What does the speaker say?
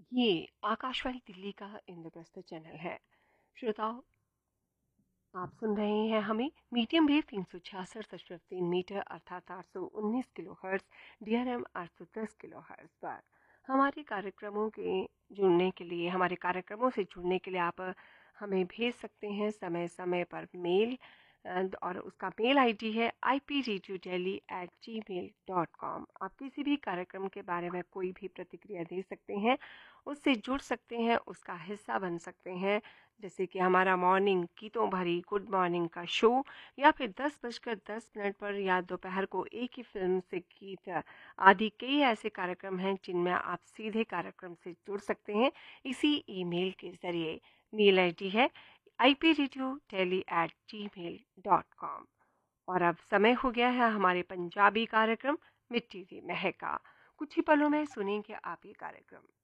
ये आकाशवाणी दिल्ली का इंद्रप्रस्थ चैनल है। श्रोताओं, आप सुन रहे हैं हमें मीडियम वेव 366.3 मीटर अर्थात 819 kilo hertz DRM 810 kilo hertz पर हमारे कार्यक्रमों से जुड़ने के लिए आप हमें भेज सकते हैं समय समय पर मेल। और उसका मेल आईडी है ipradiodeli@gmail.com। आप किसी भी कार्यक्रम के बारे में कोई भी प्रतिक्रिया दे सकते हैं, उससे जुड़ सकते हैं, उसका हिस्सा बन सकते हैं। जैसे कि हमारा मॉर्निंग गीतों भरी गुड मॉर्निंग का शो, या फिर 10:10 पर या दोपहर को एक ही फिल्म से गीत आदि कई ऐसे कार्यक्रम हैं जिनमें आप सीधे कार्यक्रम से जुड़ सकते हैं इसी ईमेल के ज़रिए। मेल आईडी है ipradiodeli@gmail.com। और अब समय हो गया है हमारे पंजाबी कार्यक्रम मिट्टी दी महका। कुछ ही पलों में सुनेंगे आप ये कार्यक्रम।